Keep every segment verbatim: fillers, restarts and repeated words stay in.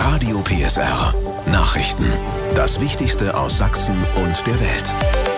Radio P S R. Nachrichten. Das Wichtigste aus Sachsen und der Welt.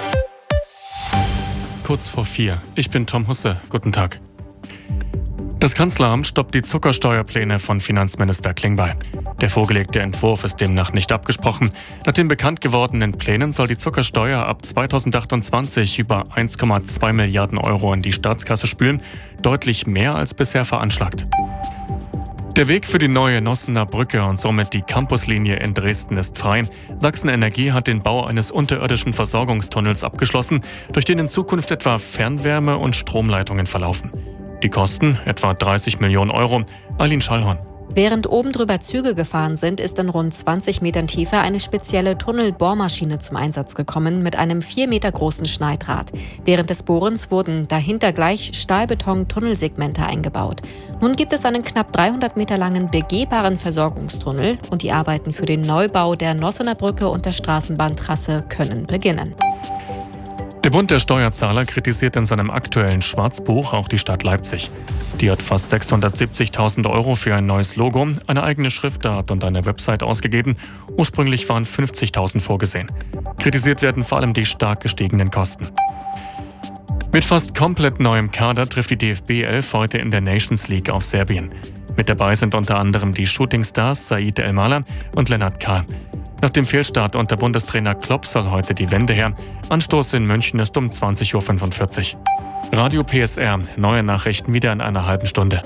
Kurz vor vier. Ich bin Tom Husse. Guten Tag. Das Kanzleramt stoppt die Zuckersteuerpläne von Finanzminister Klingbeil. Der vorgelegte Entwurf ist demnach nicht abgesprochen. Nach den bekannt gewordenen Plänen soll die Zuckersteuer ab zweitausendachtundzwanzig über eins Komma zwei Milliarden Euro in die Staatskasse spülen, deutlich mehr als bisher veranschlagt. Der Weg für die neue Nossener Brücke und somit die Campuslinie in Dresden ist frei. Sachsen Energie hat den Bau eines unterirdischen Versorgungstunnels abgeschlossen, durch den in Zukunft etwa Fernwärme- und Stromleitungen verlaufen. Die Kosten etwa dreißig Millionen Euro. Aline Schallhorn. Während oben drüber Züge gefahren sind, ist in rund zwanzig Metern Tiefe eine spezielle Tunnelbohrmaschine zum Einsatz gekommen mit einem vier Meter großen Schneiddraht. Während des Bohrens wurden dahinter gleich Stahlbeton-Tunnelsegmente eingebaut. Nun gibt es einen knapp dreihundert Meter langen begehbaren Versorgungstunnel und die Arbeiten für den Neubau der Nossener Brücke und der Straßenbahntrasse können beginnen. Der Bund der Steuerzahler kritisiert in seinem aktuellen Schwarzbuch auch die Stadt Leipzig. Die hat fast sechshundertsiebzigtausend Euro für ein neues Logo, eine eigene Schriftart und eine Website ausgegeben. Ursprünglich waren fünfzigtausend vorgesehen. Kritisiert werden vor allem die stark gestiegenen Kosten. Mit fast komplett neuem Kader trifft die D F B elf heute in der Nations League auf Serbien. Mit dabei sind unter anderem die Shootingstars Said El-Mala und Lennart Kahl. Nach dem Fehlstart unter Bundestrainer Klopp soll heute die Wende her. Anstoß in München ist um zwanzig Uhr fünfundvierzig. Radio P S R, neue Nachrichten wieder in einer halben Stunde.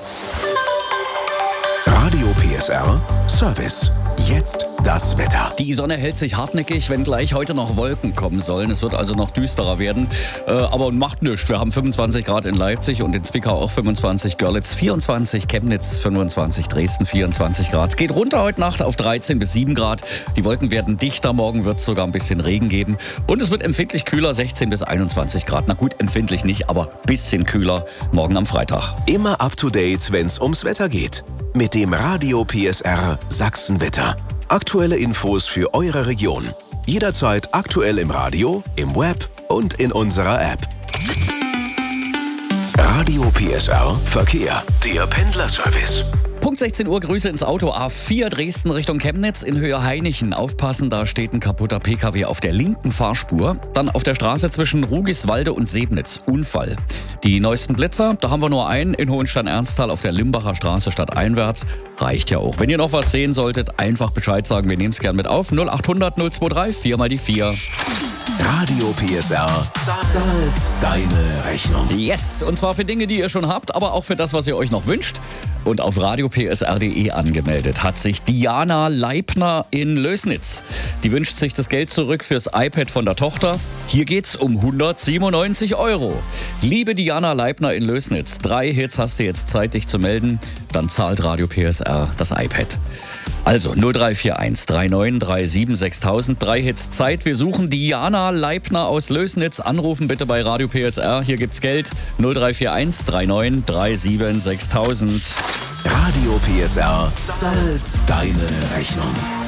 Radio P S R Service. Jetzt das Wetter. Die Sonne hält sich hartnäckig, wenn gleich heute noch Wolken kommen sollen. Es wird also noch düsterer werden. Äh, aber macht nichts. Wir haben fünfundzwanzig Grad in Leipzig und in Zwickau auch fünfundzwanzig, Görlitz vierundzwanzig, Chemnitz fünfundzwanzig, Dresden vierundzwanzig Grad. Geht runter heute Nacht auf dreizehn bis sieben Grad. Die Wolken werden dichter. Morgen wird es sogar ein bisschen Regen geben. Und es wird empfindlich kühler, sechzehn bis einundzwanzig Grad. Na gut, empfindlich nicht, aber bisschen kühler morgen am Freitag. Immer up to date, wenn's ums Wetter geht. Mit dem Radio P S R Sachsenwetter. Aktuelle Infos für eure Region. Jederzeit aktuell im Radio, im Web und in unserer App. Radio P S R Verkehr. Der Pendlerservice. Punkt sechzehn Uhr, Grüße ins Auto. A vier Dresden Richtung Chemnitz in Höhe Heinichen. Aufpassen, da steht ein kaputter P K W auf der linken Fahrspur. Dann auf der Straße zwischen Rugiswalde und Sebnitz. Unfall. Die neuesten Blitzer, da haben wir nur einen in Hohenstein-Ernsthal auf der Limbacher Straße stadteinwärts. Reicht ja auch. Wenn ihr noch was sehen solltet, einfach Bescheid sagen. Wir nehmen es gern mit auf. null achthundert null drei vier mal die vier. Radio P S R zahlt deine Rechnung. Yes, und zwar für Dinge, die ihr schon habt, aber auch für das, was ihr euch noch wünscht. Und auf radio p s r punkt d e angemeldet hat sich Diana Leibner in Lößnitz. Die wünscht sich das Geld zurück fürs iPad von der Tochter. Hier geht's um hundertsiebenundneunzig Euro. Liebe Diana Leibner in Lößnitz, drei Hits hast du jetzt Zeit, dich zu melden. Dann zahlt Radio P S R das iPad. Also null drei vier eins drei neun drei sieben sechstausend, drei Hits Zeit. Wir suchen Diana Leibner aus Lößnitz. Anrufen bitte bei Radio P S R. Hier gibt's Geld. null drei vier eins drei neun drei sieben sechstausend. Radio P S R zahlt deine Rechnung.